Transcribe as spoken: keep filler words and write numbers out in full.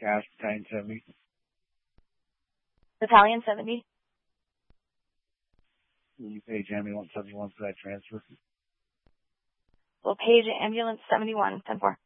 cash, Battalion seventy. Battalion seventy. Will you page ambulance seventy-one for that transfer? We'll page ambulance seventy-one, ten four.